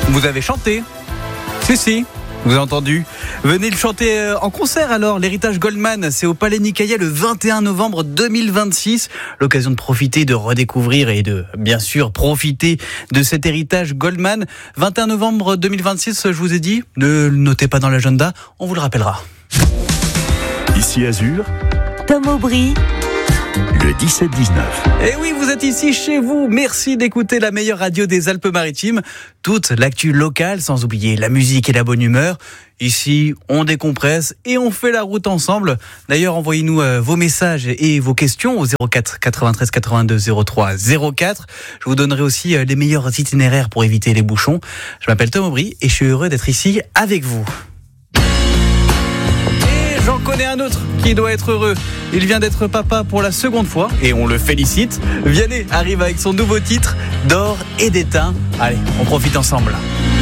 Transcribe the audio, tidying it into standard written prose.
Vous avez chanté. Si. Vous avez entendu. Venez le chanter en concert alors. L'héritage Goldman, c'est au Palais Nicaïa le 21 novembre 2026. L'occasion de profiter, de redécouvrir et de, bien sûr, profiter de cet héritage Goldman. 21 novembre 2026, je vous ai dit, ne le notez pas dans l'agenda, on vous le rappellera. Ici Azur, Tom Aubry, le 17-19. Et oui, vous êtes ici chez vous. Merci d'écouter la meilleure radio des Alpes-Maritimes. Toute l'actu locale, sans oublier la musique et la bonne humeur. Ici, on décompresse et on fait la route ensemble. D'ailleurs, envoyez-nous vos messages et vos questions au 04 93 82 03 04. Je vous donnerai aussi les meilleurs itinéraires pour éviter les bouchons. Je m'appelle Tom Aubry et je suis heureux d'être ici avec vous. J'en connais un autre qui doit être heureux. Il vient d'être papa pour la seconde fois et on le félicite. Vianney arrive avec son nouveau titre d'or et d'étain. Allez, on profite ensemble.